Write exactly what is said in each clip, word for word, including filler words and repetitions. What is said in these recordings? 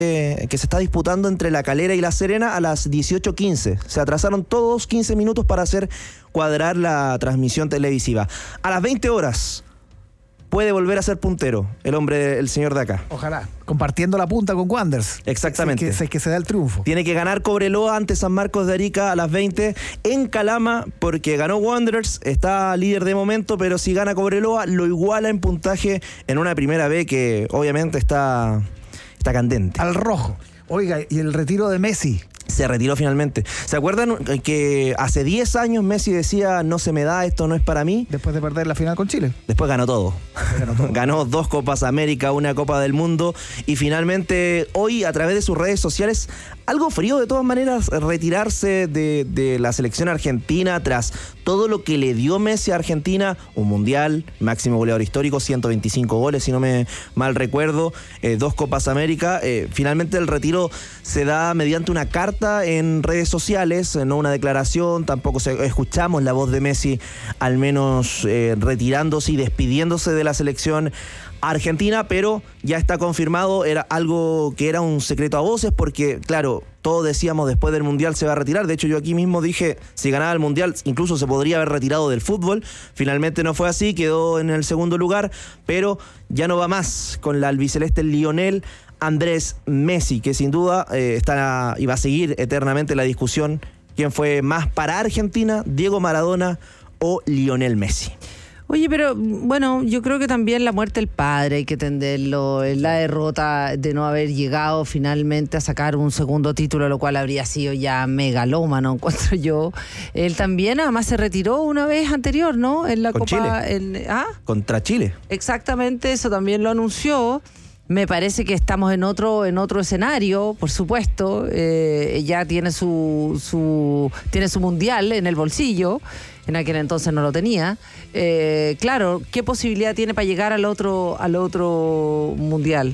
eh, que se está disputando entre La Calera y La Serena a las dieciocho quince. Se atrasaron todos quince minutos para hacer cuadrar la transmisión televisiva. A las veinte horas puede volver a ser puntero el hombre, el señor de acá. Ojalá, compartiendo la punta con Wanderers. Exactamente. Es que, es que se da el triunfo. Tiene que ganar Cobreloa ante San Marcos de Arica a las veinte en Calama, porque ganó Wanderers, está líder de momento, pero si gana Cobreloa lo iguala en puntaje en una primera B que obviamente está, está candente. Al rojo. Oiga, y el retiro de Messi. Se retiró finalmente. ¿Se acuerdan que hace diez años Messi decía no se me da, esto no es para mí? Después de perder la final con Chile. Después ganó todo. Ganó, todo. Ganó dos Copas América, una Copa del Mundo y finalmente hoy a través de sus redes sociales, algo frío de todas maneras, retirarse de, de la selección argentina tras todo lo que le dio Messi a Argentina, un mundial, máximo goleador histórico, ciento veinticinco goles si no me mal recuerdo, eh, dos Copas América. Eh, finalmente el retiro se da mediante una carta en redes sociales, no una declaración, tampoco se, escuchamos la voz de Messi al menos eh, retirándose y despidiéndose de la selección argentina, pero ya está confirmado, era algo que era un secreto a voces porque, claro, todos decíamos después del Mundial se va a retirar. De hecho, yo aquí mismo dije, si ganaba el Mundial, incluso se podría haber retirado del fútbol. Finalmente no fue así, quedó en el segundo lugar, pero ya no va más con la albiceleste Lionel Andrés Messi, que sin duda eh, está y va a seguir eternamente la discusión quién fue más para Argentina, Diego Maradona o Lionel Messi. Oye, pero bueno, yo creo que también la muerte del padre hay que entenderlo, la derrota de no haber llegado finalmente a sacar un segundo título, lo cual habría sido ya megalómano, encuentro yo. Él también además se retiró una vez anterior, ¿no? En la Con Copa... Chile. En, ¿ah? Contra Chile. Exactamente, eso también lo anunció. Me parece que estamos en otro en otro escenario, por supuesto. Eh, ya tiene su, su tiene su mundial en el bolsillo. En aquel entonces no lo tenía. Eh, claro, ¿qué posibilidad tiene para llegar al otro al otro mundial?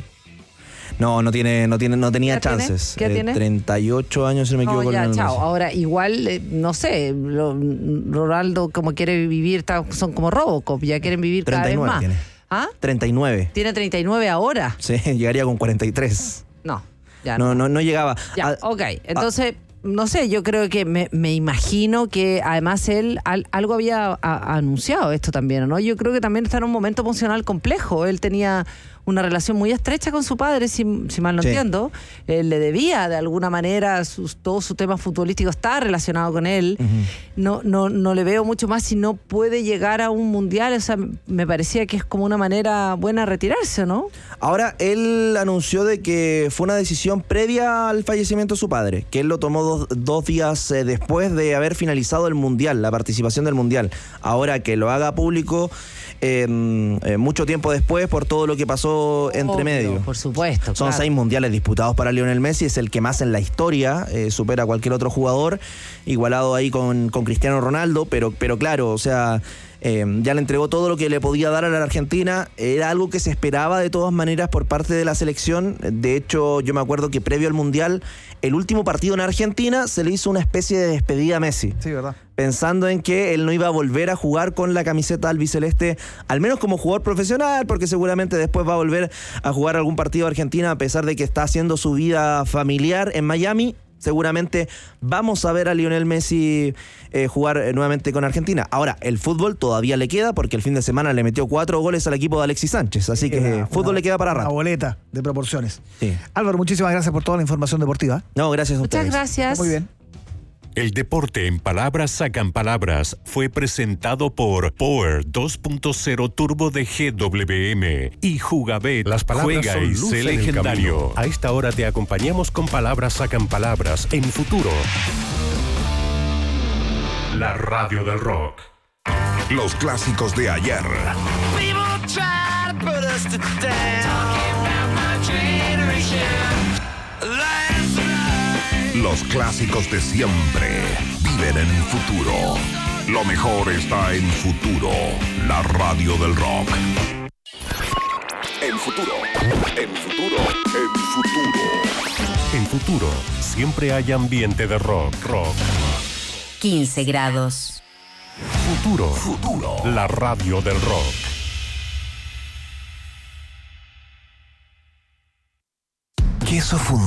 No, no tiene, no tiene, no tenía ¿Qué tiene? chances. ¿Qué eh, tiene? treinta y ocho años, si no me equivoco. No, ya, en el chao. Messi. Ahora, igual, eh, no sé, lo, Ronaldo como quiere vivir, está, son como Robocop, ya quieren vivir cada vez más. Tiene. ¿Ah? treinta y nueve. ¿Tiene treinta y nueve ahora? Sí, llegaría con cuarenta y tres. No, ya no. no. No, no llegaba. Ya, Ah, ok. Entonces, no sé, yo creo que me, me imagino que además él al, algo había a, anunciado esto también, ¿no? Yo creo que también está en un momento emocional complejo. Él tenía una relación muy estrecha con su padre, si, si mal no Sí. entiendo. Él le debía, de alguna manera, sus, todo su tema futbolístico está relacionado con él. Uh-huh. No, no, no le veo mucho más si no puede llegar a un mundial. O sea, me parecía que es como una manera buena de retirarse, ¿no? Ahora, él anunció de que fue una decisión previa al fallecimiento de su padre, que él lo tomó dos, dos días eh, después de haber finalizado el Mundial, la participación del Mundial. Ahora que lo haga público eh, eh, mucho tiempo después por todo lo que pasó entre Obvio, medio. por supuesto. Son claro. seis mundiales disputados para Lionel Messi, es el que más en la historia eh, supera a cualquier otro jugador, igualado ahí con, con Cristiano Ronaldo, pero, pero claro, o sea, eh, ya le entregó todo lo que le podía dar a la Argentina, era algo que se esperaba de todas maneras por parte de la selección. De hecho, yo me acuerdo que previo al Mundial, el último partido en Argentina se le hizo una especie de despedida a Messi. Sí, ¿verdad? Pensando en que él no iba a volver a jugar con la camiseta albiceleste, al menos como jugador profesional, porque seguramente después va a volver a jugar algún partido de Argentina, a pesar de que está haciendo su vida familiar en Miami. Seguramente vamos a ver a Lionel Messi eh, jugar eh, nuevamente con Argentina. Ahora, el fútbol todavía le queda, porque el fin de semana le metió cuatro goles al equipo de Alexis Sánchez, así que Una- fútbol una- le queda para Una rato. boleta de proporciones. Sí. Álvaro, muchísimas gracias por toda la información deportiva. No, gracias a Muchas ustedes. gracias. Muy bien. El deporte en palabras sacan palabras fue presentado por Power dos punto cero Turbo de G W M y Jugabet. Las palabras Juega son y luz sé en el legendario. camino. A esta hora te acompañamos con palabras sacan palabras en Futuro. La radio del rock. Los clásicos de ayer. Los clásicos de siempre viven en Futuro. Lo mejor está en Futuro, la radio del rock. En Futuro, en Futuro, en Futuro. En Futuro, siempre hay ambiente de rock. Rock. quince grados. Futuro. Futuro. La radio del rock. queso fundido